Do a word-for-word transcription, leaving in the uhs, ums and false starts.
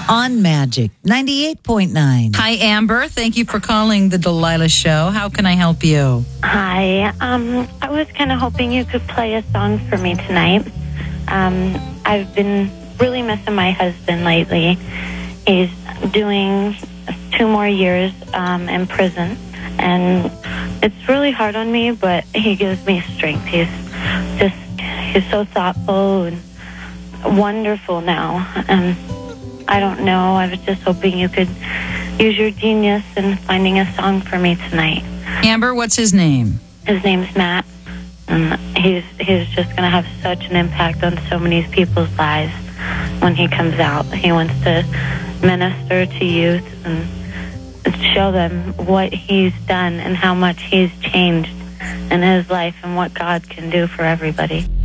on Magic ninety-eight point nine. Hi, Amber. Thank you for calling the Delilah Show. How can I help you? Hi. Um, I was kind of hoping you could play a song for me tonight. Um, I've been really missing my husband lately. He's doing two more years um, in prison, and it's really hard on me, but he gives me strength. He's just, he's so thoughtful and wonderful now, and I don't know, I was just hoping you could use your genius in finding a song for me tonight. Amber, what's his name? His name's Matt, and he's he's just going to have such an impact on so many people's lives when he comes out. He wants to minister to youth and show them what he's done and how much he's changed in his life and what God can do for everybody.